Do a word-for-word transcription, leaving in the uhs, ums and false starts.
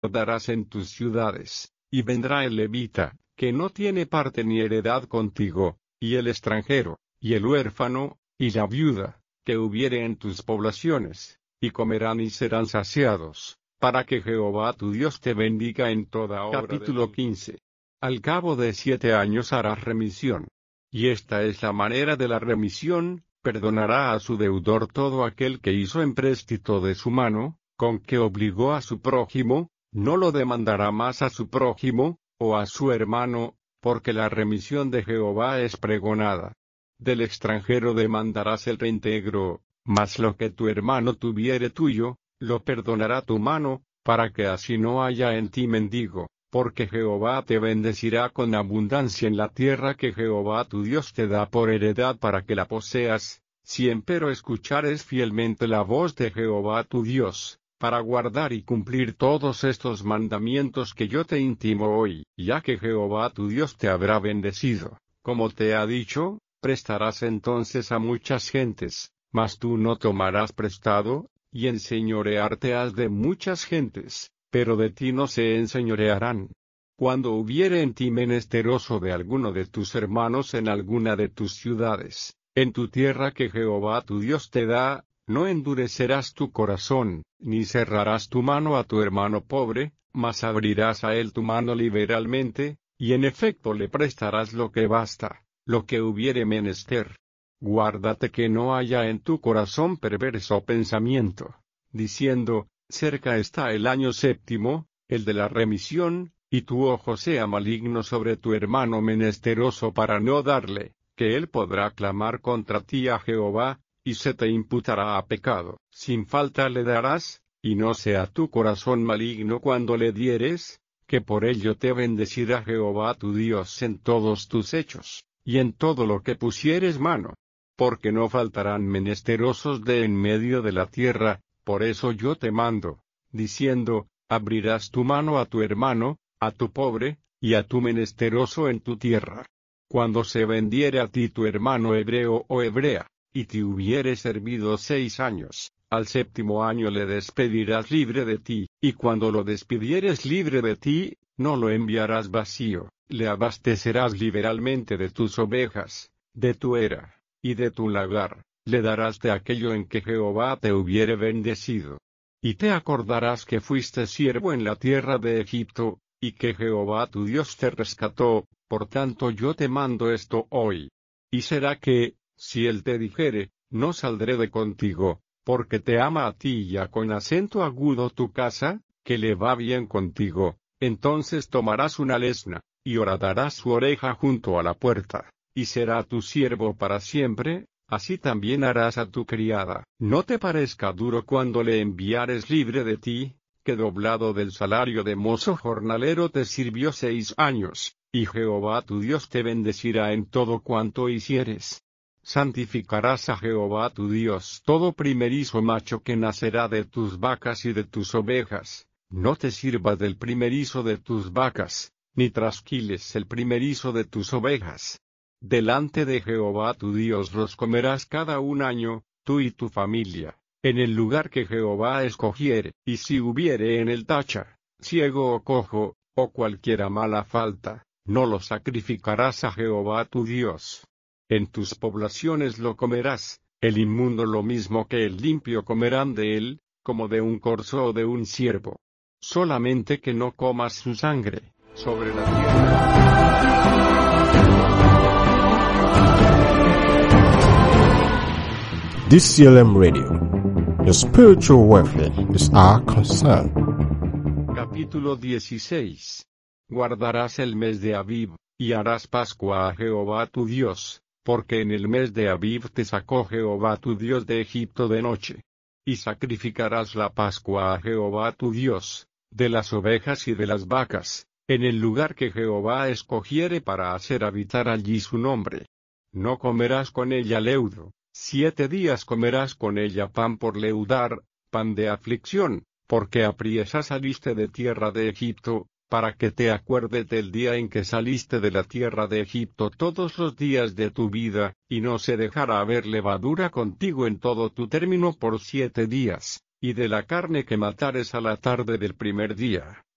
darás en tus ciudades, y vendrá el levita, que no tiene parte ni heredad contigo, y el extranjero, y el huérfano, y la viuda, que hubiere en tus poblaciones, y comerán y serán saciados, para que Jehová tu Dios te bendiga en toda obra. Capítulo quince. Al cabo de siete años harás remisión. Y esta es la manera de la remisión: perdonará a su deudor todo aquel que hizo empréstito de su mano, con que obligó a su prójimo, no lo demandará más a su prójimo, o a su hermano, porque la remisión de Jehová es pregonada. Del extranjero demandarás el reintegro, mas lo que tu hermano tuviere tuyo, lo perdonará tu mano, para que así no haya en ti mendigo, porque Jehová te bendecirá con abundancia en la tierra que Jehová tu Dios te da por heredad para que la poseas, si empero escuchares fielmente la voz de Jehová tu Dios, para guardar y cumplir todos estos mandamientos que yo te intimo hoy, ya que Jehová tu Dios te habrá bendecido, como te ha dicho. Prestarás entonces a muchas gentes, mas tú no tomarás prestado, y enseñorearte has de muchas gentes, pero de ti no se enseñorearán. Cuando hubiere en ti menesteroso de alguno de tus hermanos en alguna de tus ciudades, en tu tierra que Jehová tu Dios te da, no endurecerás tu corazón, ni cerrarás tu mano a tu hermano pobre, mas abrirás a él tu mano liberalmente, y en efecto le prestarás lo que basta, lo que hubiere menester. Guárdate que no haya en tu corazón perverso pensamiento, diciendo: cerca está el año séptimo, el de la remisión, y tu ojo sea maligno sobre tu hermano menesteroso para no darle, que él podrá clamar contra ti a Jehová, y se te imputará a pecado. Sin falta le darás, y no sea tu corazón maligno cuando le dieres, que por ello te bendecirá Jehová tu Dios en todos tus hechos, y en todo lo que pusieres mano. Porque no faltarán menesterosos de en medio de la tierra, por eso yo te mando, diciendo: abrirás tu mano a tu hermano, a tu pobre, y a tu menesteroso en tu tierra. Cuando se vendiere a ti tu hermano hebreo o hebrea, y te hubiere servido seis años, al séptimo año le despedirás libre de ti, y cuando lo despidieres libre de ti, no lo enviarás vacío, le abastecerás liberalmente de tus ovejas, de tu era, y de tu lagar, le darás de aquello en que Jehová te hubiere bendecido. Y te acordarás que fuiste siervo en la tierra de Egipto, y que Jehová tu Dios te rescató, por tanto yo te mando esto hoy. Y será que, si él te dijere: no saldré de contigo, porque te ama a ti y a con acento agudo tu casa, que le va bien contigo, entonces tomarás una lesna, y horadarás su oreja junto a la puerta, y será tu siervo para siempre. Así también harás a tu criada. No te parezca duro cuando le enviares libre de ti, que doblado del salario de mozo jornalero te sirvió seis años, y Jehová tu Dios te bendecirá en todo cuanto hicieres. Santificarás a Jehová tu Dios todo primerizo macho que nacerá de tus vacas y de tus ovejas. No te sirvas del primerizo de tus vacas, ni trasquiles el primerizo de tus ovejas. Delante de Jehová tu Dios los comerás cada un año, tú y tu familia, en el lugar que Jehová escogiere. Y si hubiere en el tacha, ciego o cojo, o cualquiera mala falta, no lo sacrificarás a Jehová tu Dios. En tus poblaciones lo comerás, el inmundo lo mismo que el limpio comerán de él, como de un corzo o de un ciervo. Solamente que no comas su sangre, sobre la tierra. D C L M Radio. Your spiritual welfare is our concern. Capítulo dieciséis. Guardarás el mes de Abib, y harás Pascua a Jehová tu Dios, porque en el mes de Abib te sacó Jehová tu Dios de Egipto de noche. Y sacrificarás la Pascua a Jehová tu Dios, de las ovejas y de las vacas, en el lugar que Jehová escogiere para hacer habitar allí su nombre. No comerás con ella leudo. Siete días comerás con ella pan por leudar, pan de aflicción, porque apriesa saliste de tierra de Egipto, para que te acuerdes del día en que saliste de la tierra de Egipto todos los días de tu vida, y no se dejará haber levadura contigo en todo tu término por siete días, y de la carne que matares a la tarde del primer día.